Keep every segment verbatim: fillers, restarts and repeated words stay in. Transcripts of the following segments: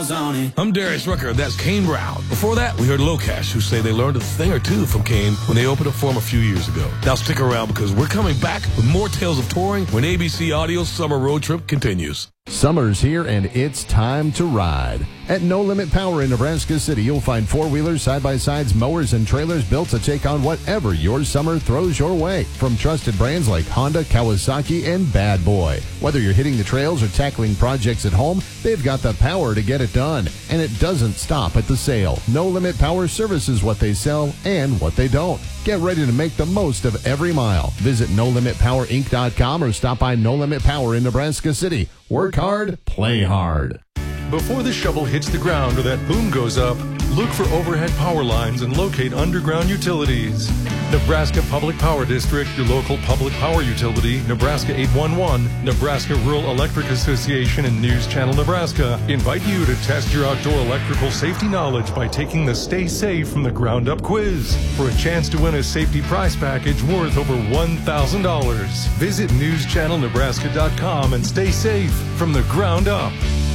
I'm Darius Rucker, that's Kane Brown. Before that, we heard Locash, who say they learned a thing or two from Kane when they opened up for him a few years ago. Now stick around because we're coming back with more tales of touring when A B C Audio's summer road trip continues. Summer's here and it's time to ride. At No Limit Power in Nebraska City, you'll find four-wheelers, side-by-sides, mowers, and trailers built to take on whatever your summer throws your way. From trusted brands like Honda, Kawasaki, and Bad Boy. Whether you're hitting the trails or tackling projects at home, they've got the power to get it done. And it doesn't stop at the sale. No Limit Power services what they sell and what they don't. Get ready to make the most of every mile. Visit no limit power inc dot com or stop by No Limit Power in Nebraska City. Work hard, play hard. Before the shovel hits the ground or that boom goes up, look for overhead power lines and locate underground utilities. Nebraska Public Power District, your local public power utility, Nebraska eight one one, Nebraska Rural Electric Association, and News Channel Nebraska invite you to test your outdoor electrical safety knowledge by taking the Stay Safe from the Ground Up quiz for a chance to win a safety prize package worth over one thousand dollars. Visit news channel nebraska dot com and stay safe from the ground up.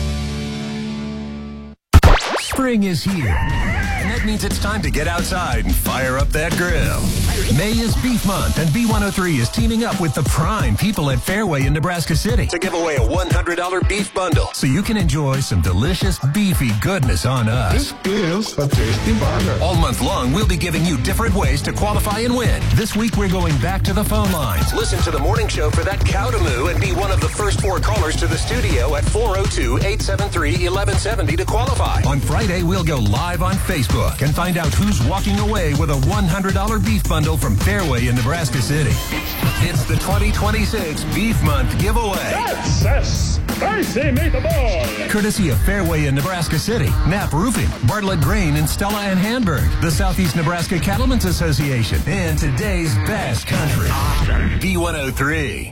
Spring is here, and that means it's time to get outside and fire up that grill. May is Beef Month, and B one oh three is teaming up with the prime people at Fairway in Nebraska City to give away a one hundred dollar beef bundle, so you can enjoy some delicious beefy goodness on us. This is a tasty burger. All month long, we'll be giving you different ways to qualify and win. This week, we're going back to the phone lines. Listen to the morning show for that cow to moo and be one of the first four callers to the studio at four oh two, eight seven three, eleven seventy to qualify. On Friday, we'll go live on Facebook and find out who's walking away with a one hundred dollar beef bundle from Fairway in Nebraska City. It's the twenty twenty-six Beef Month giveaway. That's a spicy meatball. Courtesy of Fairway in Nebraska City, Knapp Roofing, Bartlett Grain, and Stella and Handberg, the Southeast Nebraska Cattlemen's Association, and today's best country, B one oh three.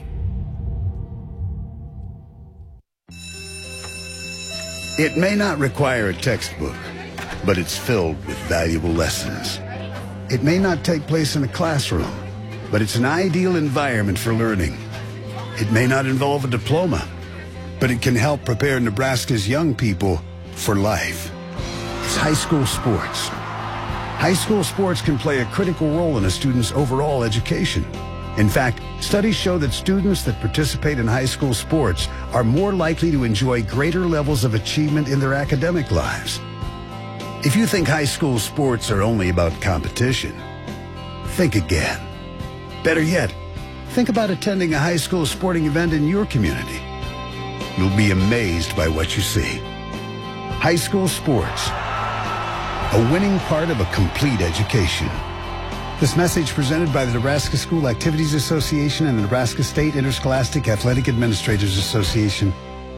It may not require a textbook, but it's filled with valuable lessons. It may not take place in a classroom, but it's an ideal environment for learning. It may not involve a diploma, but it can help prepare Nebraska's young people for life. It's high school sports. High school sports can play a critical role in a student's overall education. In fact, studies show that students that participate in high school sports are more likely to enjoy greater levels of achievement in their academic lives. If you think high school sports are only about competition, think again. Better yet, think about attending a high school sporting event in your community. You'll be amazed by what you see. High school sports, a winning part of a complete education. This message presented by the Nebraska School Activities Association and the Nebraska State Interscholastic Athletic Administrators Association.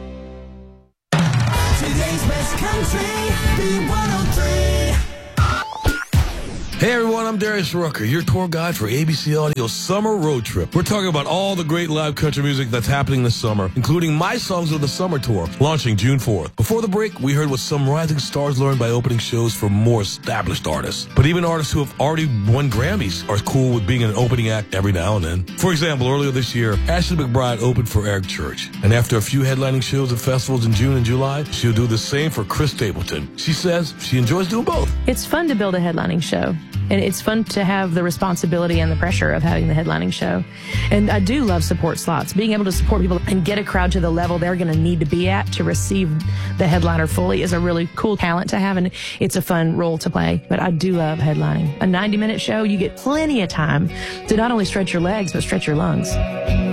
Today's best country, B one oh three. Hey everyone, I'm Darius Rucker, your tour guide for A B C Audio's summer road trip. We're talking about all the great live country music that's happening this summer, including My Songs of the Summer Tour, launching June fourth. Before the break, we heard what some rising stars learned by opening shows for more established artists. But even artists who have already won Grammys are cool with being an opening act every now and then. For example, earlier this year, Ashley McBryde opened for Eric Church. And after a few headlining shows at festivals in June and July, she'll do the same for Chris Stapleton. She says she enjoys doing both. It's fun to build a headlining show. And it's fun to have the responsibility and the pressure of having the headlining show. And I do love support slots. Being able to support people and get a crowd to the level they're going to need to be at to receive the headliner fully is a really cool talent to have, and it's a fun role to play. But I do love headlining. A ninety minute show, you get plenty of time to not only stretch your legs, but stretch your lungs.